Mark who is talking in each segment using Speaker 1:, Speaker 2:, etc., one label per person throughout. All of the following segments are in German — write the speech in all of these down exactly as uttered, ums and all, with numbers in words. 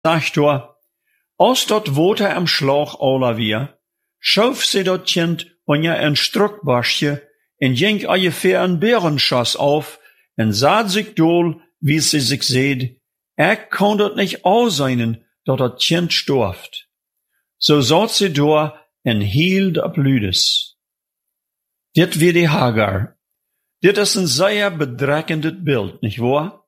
Speaker 1: sagt er, als dat Water am Schlag aller wir, schauf sie dat Kind an ja ein Struckbarschje en jenk a je für ein Bärenschass auf en saht sich dol, wie sie sich seht, er kann dat nicht ausseinen, dat dat Kind storft. So saht sie da en hield ab Lüdes. Dit wie die Hagar. Dit is een sehr bedreckendes Bild, nicht wahr?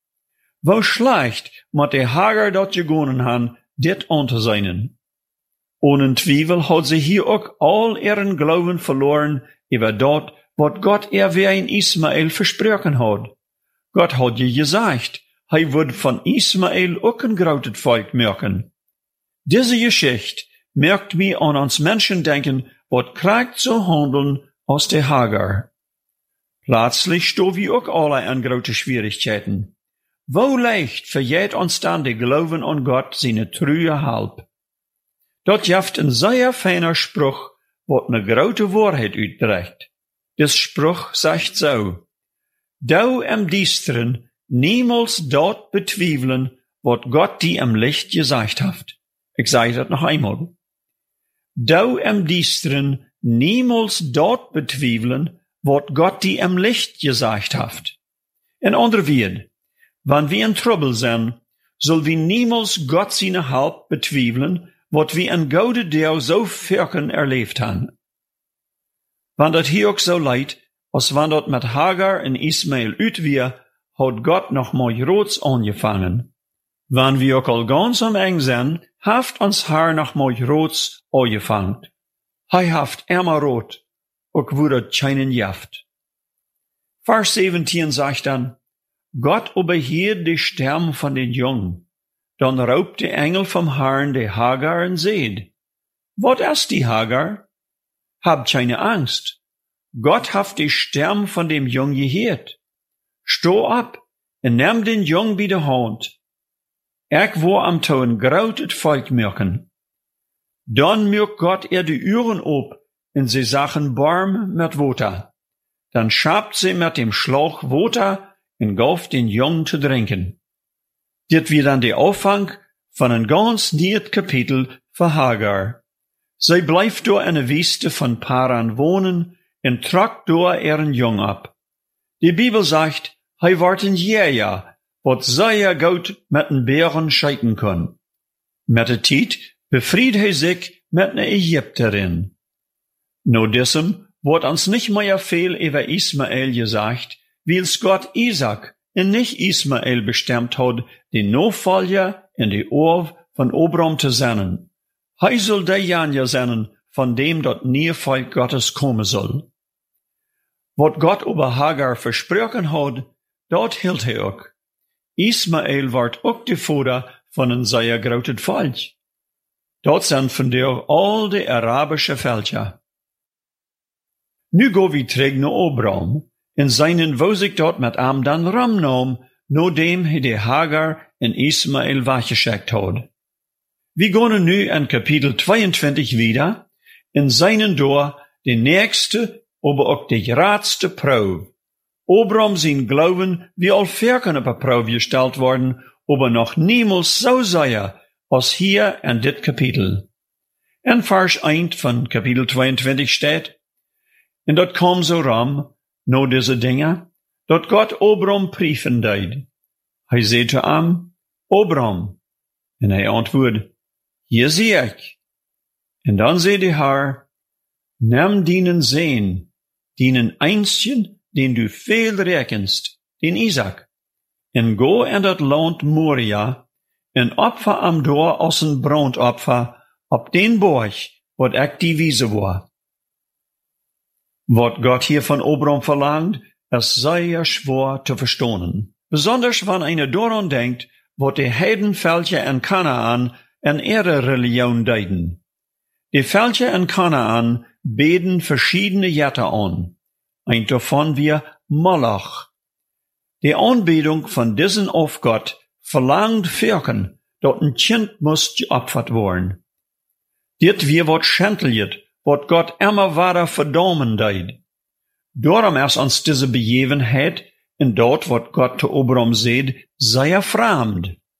Speaker 1: Wo schlecht mat die Hagar dat gegonnen han, dit an te seinen. Ohne Twivel hat sie hier auch all ihren Glauben verloren über dat, wat Gott er wie ein Ismael versprochen hat. Gott hat je gesagt, hij wird von Ismael auch ein grautet Volk merken. Diese Geschichte merkt mir an uns Menschen denken, wat kriegt so handeln aus der Hagar. Plötzlich sto wir auch alle an grote Schwierigkeiten. Wo leicht verjährt uns dann der Glauben an Gott seine trühe Halb? Dort jaft ein sehr feiner Spruch, wat ne grote Wahrheit uitdregt. Des Spruch sagt so, Dau am Diesteren niemals dort betwieveln, wat Gott die am Licht gesagt haft. Ich sage das noch einmal. Dau am Diesteren niemals dort betwieveln, wat Gott die am Licht gesagt haft. In andere Woorden, wann wir in Trouble sind, soll wir niemals Gott seine Halb betwieveln, wat wir in Gode Deo so firken erlebt han. Wann dat hier auch so leid, als wann dat mit Hagar en Ismael uit wir, hat Gott noch mal rots angefangen. Wann wir auch al ganz am eng sind, haft uns Haar noch mal rots angefangen. Hij haft immer rot, auch wurde keinen jaft. Vers zeventien sagt dann, Gott überhielt die Sterben von den Jungen. Dann raubt der Engel vom Herrn der Hagar und seht, wat ist die Hagar? Habt keine Angst. Gott haft die Sterben von dem Jungen gehört. Sto ab und nimm den Jungen bei der Hand. Ich wo am Ton grautet Volk merken. Dann mögt Gott er die Üren ob und sie sachen Barm mit Water. Dann schabt sie mit dem Schlauch Water und gauft den Jungen zu trinken. Dit wie dann der Auffang von ein ganz nieuw Kapitel für Hagar. Sie bleibt do in der Wüste von Paran wohnen und tragt do ihren Jung ab. Die Bibel sagt, hij ward ein Jäger, wat sehr gut mit den Bären scheiden kann. Mit der Zeit befried hij sich mit einer Ägypterin. No diesem wird uns nicht mehr viel über Ismael gesagt, weil's Gott Isaac und nicht Ismael bestimmt hat, den Nachfolger in die Ohr von Abraham zu sein. Hij soll der Janja sein, von dem dort nie Volk Gottes kommen soll. Wat Gott über Hagar versprochen hat, dort hielt er auch. Ismael ward auch die Vater von einem sehr großen Volk. Dort sind von der all die arabische Völker. Nu go wir terug nach Abraham, in seinen, wo sich dort mit ihm dann ramnahm, no dem he die Hagar in Ismael weggeschickt hat. Wir gehen nu in Kapitel zweiundzwanzig wieder, in seinen Dor die nächste, aber auch die geradste Probe. Abraham sein Glauben wie all verken op een Probe gestellt worden, aber noch niemals so sehr, als hier in dit Kapitel. In Vers eins von Kapitel zweiundzwanzig steht, und dort kam so ram, no diese Dinge, dort Gott Abraham prüfen deed. Hij zei zu ihm, Abraham, und hij antwoordde, hier zie ich. Und dann zei die Herr, nimm dienen Sehen, dienen Einzchen, den du viel rechenst, den Isaac, und go in dat Land Moria, en opfer am Dor als een brandopfer, op den Borg, wat ik die Wiese war. Wat Gott hier von Abraham verlangt, es sei ja schwer zu verstehen. Besonders wenn einer daran denkt, wat die Heidenvölker in Kanaan in ihre Religion deuten. Die Völker in Kanaan beten verschiedene Götter an. Ein davon wir Moloch. Die Anbetung von diesen Aufgott verlangt Völkern, dort ein Kind muss geopfert werden. Dit wir wat schändelt, wat Gott immer weiter verdammen deed. Darum ist uns diese Begebenheit, in dort wat Gott zu Abraham seht, sehr fremd.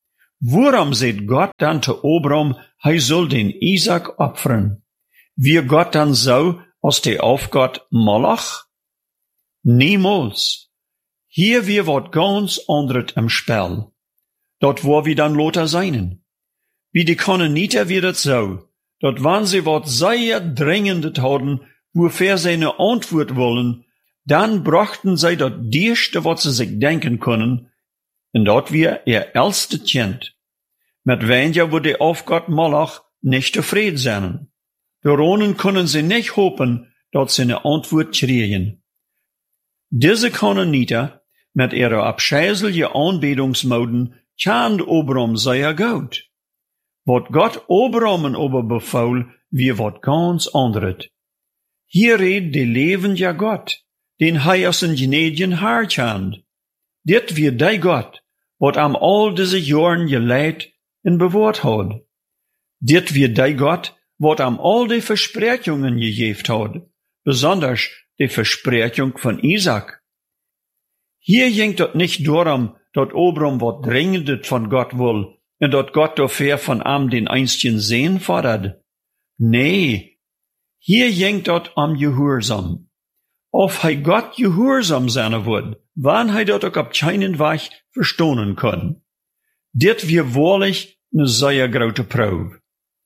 Speaker 1: Worum seht Gott dann zu Abram, hij soll den Isaac opfern? Wir Gott dann so als der Aufgott Moloch? Niemals. Hier wir wat ganz anderes im Spiel. Dort wo wir dann Lothar seinen. Wie die Kononiter wird es so, dort wann sie wat sehr dringendes hatten, wofür sie eine Antwort wollen, dann brachten sie dort Erste, was sie sich denken können, und dort wir ihr älste Kind. Mit weniger wo der Aufgott Moloch nicht zufrieden sein. Daronen können sie nicht hoffen, dass sie eine Antwort kriegen. Diese Kononiter mit ihrer abscheulichen Anbetungsmoden kann Abram sehr gut. Wat Gott Abramen aber befahl, wie wat ganz anderes. Hier redet der lebende Gott, den hij aus een genedien haar kent. Dit wie die Gott, wat am all diese Jahren geleid en bewaard had. Dit wie die Gott, wat am all die Versprechungen gegeben had, besonders die Versprechung von Isaac. Hier ging het nicht darum, dat Abram wat dringendes von Gott will, en dat Gott dafür von am den einstigen Sehen fordert. Nee, hier ging het am Gehorsam. Of hij Gott gehorsam zijn wordt, wann hij dat ook op keinen Weg verstonen kon. Dit wie waarlich eine sehr grote Probe.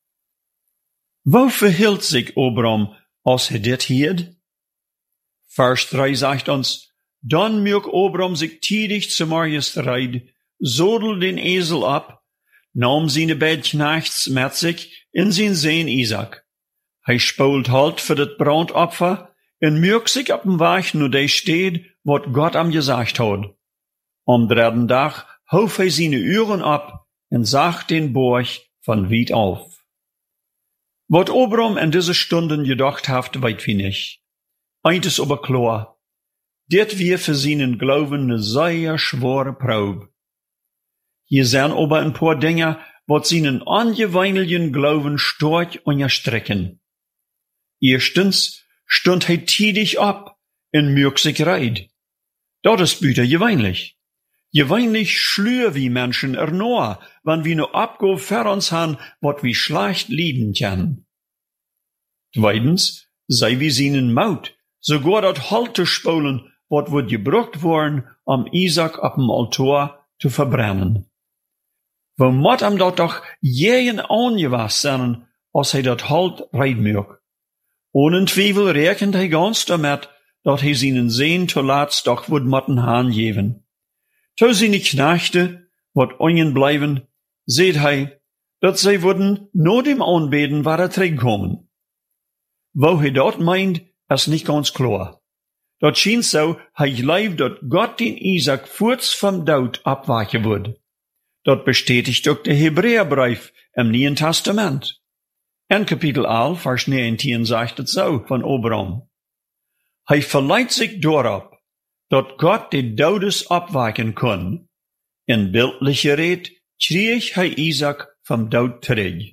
Speaker 1: Wo verhielt sich Abram, als hij dit hield? Vers drei sagt uns, dann mög Abram sich tiedig zum Marjestreit, sodel den Esel ab, nahm seine beiden Knechts mit sich in sein Sohn Isaac. Hij spoelt halt für das Brandopfer, en mög sich op dem Weg nur de steht, wat Gott am gesagt hat. Am dritten Tag hof hij seine Uhren ab en zag den Borg von weit auf. Wat Abram in diese Stunden gedacht haft, weit wie nicht. Eint is aber klar. Dit wir für seinen Glauben ne sehr schwere Probe. Hier sind aber ein paar Dinge, wat seinen angewöhnlichen Glauben stark unterstrecken. Erstens stund hij tiedig ab en mög sich reit. Dat is büter gewöhnlich. Gewöhnlich schlür wie Menschen ernor, wann wir no abgo für uns han, wat wie schlecht lieden kann. Zweitens, sei wie seinen Maut, sogar dat Halte spolen, wat wird gebrucht worden, um Isaac op dem Altar zu verbrennen. Wo mot am dat doch jeden angewas sein, als hij dat Halt reit mög. Ohne Zweifel rechnet hij ganz damit, dat hij seinen Sehn zuletzt doch wird motten Hahn geben. To seine Knechte, wat ongen bleiben, seht hij, dat zij würden no dem Anbeten war zurückkommen. Wo hij dat meint, is nicht ganz klar. Dat schien so, hij glaubt, dat Gott den Isaac kurz vom Tod abwachen wird. Dat bestätigt auch der Hebräerbrief im Neuen Testament. In Kapitel elf, Vers neunzehn sagt es so von Abram. Hij verleiht sich darauf, dat Gott den Todes abwachen kann. In bildlicher Red krieg hij Isaac vom Tod zurück.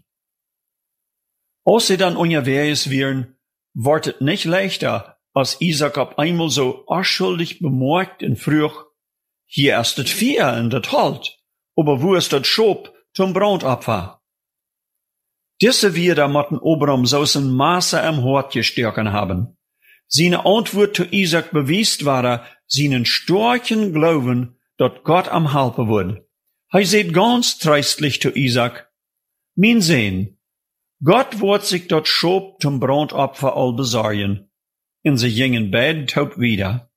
Speaker 1: Als sie dann unterwegs wären, wird es nicht leichter, als Isaac auf einmal so unschuldig bemerkt und früh, hier ist das Vieh und das Halt, aber wo ist das Schob zum Brandopfer? Diese wir motten Abram so ein Maße am Hort gestärken haben. Seine Antwort zu Isaac bewies war, seinen starken Glauben, dat Gott am helfen wird. Hij seht ganz tröstlich zu Isaac, mein Sohn, Gott wird sich dat Schob zum Brandopfer all besorgen. Und sie gingen beide taub wieder.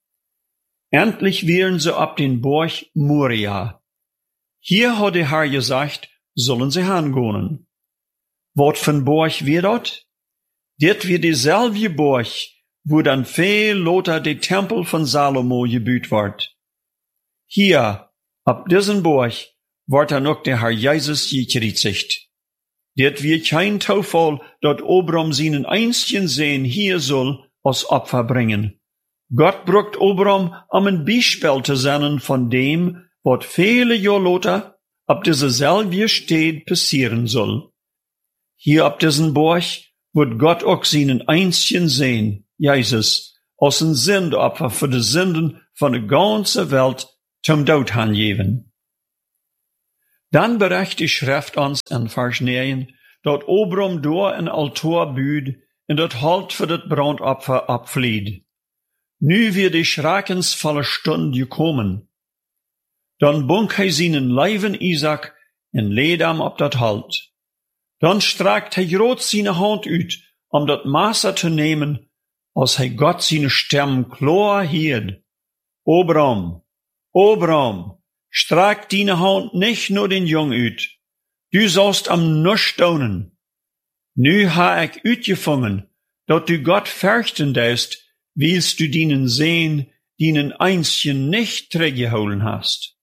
Speaker 1: Endlich wären sie ab den Berg Moria. Hier hat der Herr gesagt, sollen sie hingehen. Wat von Berg wird dort? Dit wird dieselbe Berg, wo dann viel Lothar der Tempel von Salomo gebüht wird. Hier, ab diesen Berg, wird dann auch der Herr Jesus gekreuzigt. Dit wird kein Zufall, dat Abram seinen einzigen Sohn hier soll als Opfer bringen. Gott brucht Abram, um ein Beispiel zu sein von dem, wat viele Jahre Lothar ab dieser selbe Stadt passieren soll. Hier ab diesen Berg wird Gott auch seinen einzigen Sohn, Jesus, als ein Sündopfer für die Sünden von der ganzen Welt zum Tod hingeben. Dan bericht die Schrift ons in vers negen, dat Abram door een altaar buud en dat halt voor het brandopfer abvlied. Nu weer die schrakensvolle stund gekomen. Dan bunk hij zijn leven Isaac en leed hem op dat halt. Dan strakt hij groot zijn hand uit, om dat Maße te nemen, als hij God zijn stem klar hield. Abram, Abram, strakt die hand nicht nur den Jong uit. Du sollst am nisch donen. Nu ha ik uitgevangen, dat du Gott fürchten deist, willst du dienen sehen, dienen einstchen nicht teruggehouden hast.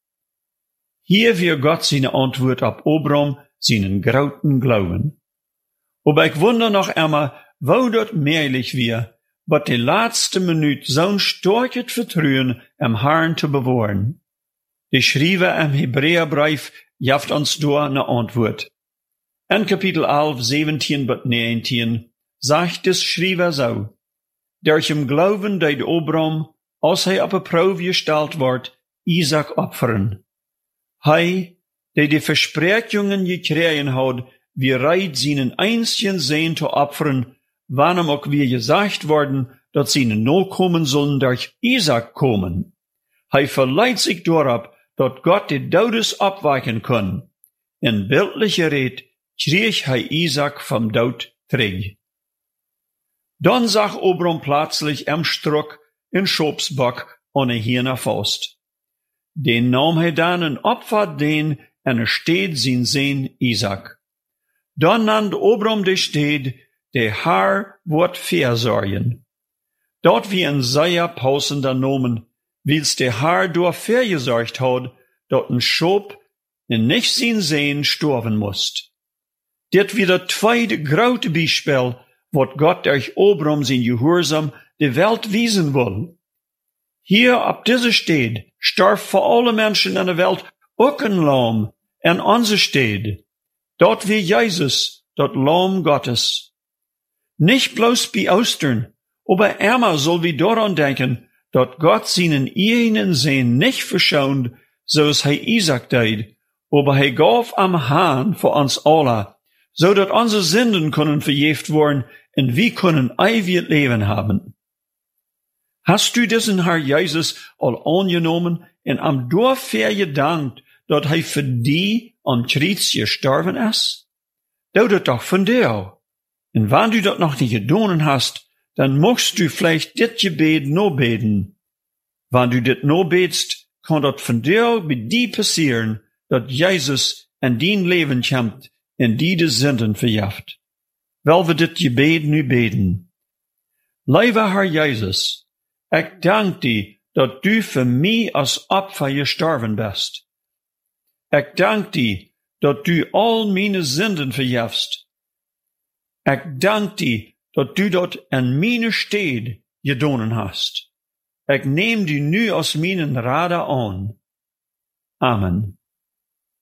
Speaker 1: Hier wir Gott seine Antwort op Abram, seinen groten Glauben. Aber ich wunder noch einmal, wo dort mehrlich wir, wat die laatste Minute zo'n starket Vertrauen am Herrn zu bewahren. Die Schrijver im Hebräerbrief jaft uns door eine Antwort. In Kapitel elf, zeventien bis negentien sagt des Schrijver so, durch im Glauben deed Abram, als hij op een proef gesteld wordt, Isaac opferen. Hij, die die Versprechungen gekregen had, wie reit seinen einzigen Sohn zu opfern, wann ihm auch wie gesagt worden, dat seine Nachkommen sollen durch Isaac kommen. Hij verleiht sich dorop, dat Gott die Todes abweichen kann. In bildlicher Red krieg hij Isaac vom Tod terug. Dann zag Abram plötzlich am Struck in Schopsbock ohne Hirner Faust. Den nahm hij dann en Opfer den en er steht sein Sohn Isaac. Dann nannt Abram de steed, der Herr wird versorgen. Dort wie ein sehr passender Nomen, wils der Herr durch vergesorgt hat, dort ein Schop in nicht sein Sehen sterben musst. Dit wie das zweite grote Beispiel, wat Gott durch Abram sein Gehorsam de Welt wiesen will. Hier ab dieser steed starb für alle Menschen in der Welt auch ein Lamm an unser steed. Dort wie Jesus, dort Lamm Gottes. Nicht bloß bei Ostern, aber immer soll wir daran denken, dat Gott seinen eigenen Sohn nicht verschont, so es hij Isaac deed, aber hij gaf am Hahn für uns alle, so dat unsere Sünden können verjeft worden und wir können ewig Leben haben. Hast du diesen Herr Jesus all angenommen und am dafür gedankt, dat hij für die am Kreuz gestorben ist? Du dat doch von dir. Und wenn du das noch nicht getan hast, dann musst du vielleicht dit Gebet no beten. Wenn du dit no betst, kann das von dir bei dir passieren, dass Jesus in dein Leben kommt und die de Sünden verjaft. Weil wir dit Gebet nu beten. Lieber Herr Jesus, ich danke dir, dass du für mich als Opfer gestorben bist. Ich danke dir, dass du all meine Sünden verjafst. Ich danke dir, dass du dort an meine Stede gedonen hast. Ich nehm die nu als meinen Rader an. Amen.